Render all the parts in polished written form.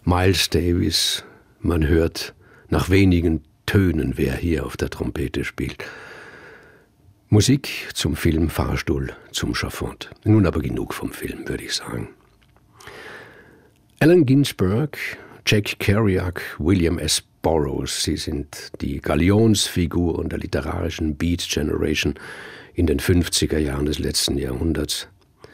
Miles Davis, man hört nach wenigen Tönen, wer hier auf der Trompete spielt. Musik zum Film Fahrstuhl zum Schafott. Nun aber genug vom Film, würde ich sagen. Allen Ginsberg, Jack Kerouac, William S. Burroughs, sie sind die Galionsfiguren der literarischen Beat Generation in den 50er Jahren des letzten Jahrhunderts.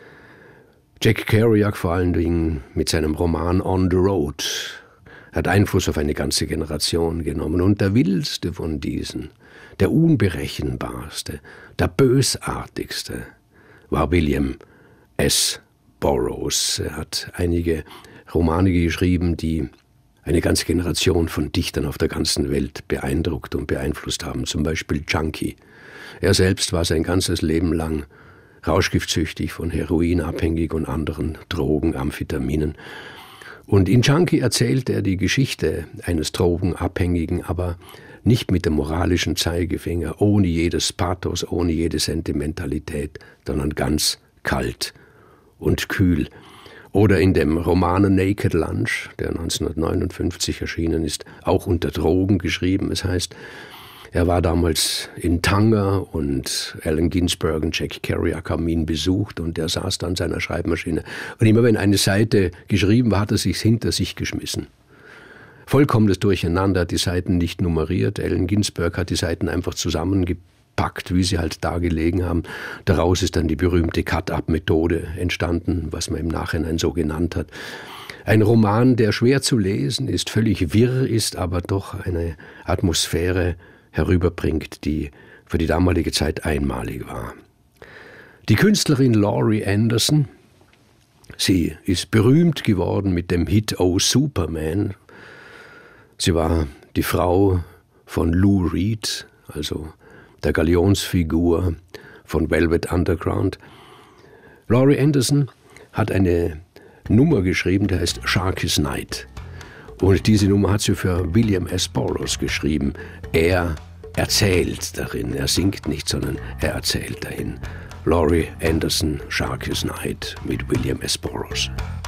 Jack Kerouac vor allen Dingen mit seinem Roman On the Road hat Einfluss auf eine ganze Generation genommen. Und der wildste von diesen, der unberechenbarste, der bösartigste war William S. Burroughs. Er hat einige Romane geschrieben, die eine ganze Generation von Dichtern auf der ganzen Welt beeindruckt und beeinflusst haben. Zum Beispiel Junkie. Er selbst war sein ganzes Leben lang rauschgiftsüchtig, von Heroin abhängig und anderen Drogen, Amphetaminen. Und in Junkie erzählt er die Geschichte eines Drogenabhängigen, aber nicht mit dem moralischen Zeigefinger, ohne jedes Pathos, ohne jede Sentimentalität, sondern ganz kalt und kühl. Oder in dem Roman Naked Lunch, der 1959 erschienen ist, auch unter Drogen geschrieben. Es heißt, er war damals in Tanga und Allen Ginsberg und Jack Kerouac haben ihn besucht und er saß da an seiner Schreibmaschine. Und immer wenn eine Seite geschrieben war, hat er sich hinter sich geschmissen. Vollkommenes Durcheinander, hat die Seiten nicht nummeriert. Allen Ginsberg hat die Seiten einfach zusammengepackt, wie sie halt da gelegen haben. Daraus ist dann die berühmte Cut-Up-Methode entstanden, was man im Nachhinein so genannt hat. Ein Roman, der schwer zu lesen ist, völlig wirr ist, aber doch eine Atmosphäre herüberbringt, die für die damalige Zeit einmalig war. Die Künstlerin Laurie Anderson, sie ist berühmt geworden mit dem Hit Oh Superman. Sie war die Frau von Lou Reed, also der Galionsfigur von Velvet Underground. Laurie Anderson hat eine Nummer geschrieben, die heißt Sharky's Night. Und diese Nummer hat sie für William S. Burroughs geschrieben. Er erzählt darin, er singt nicht, sondern er erzählt dahin. Laurie Anderson, Sharky's Night mit William S. Burroughs.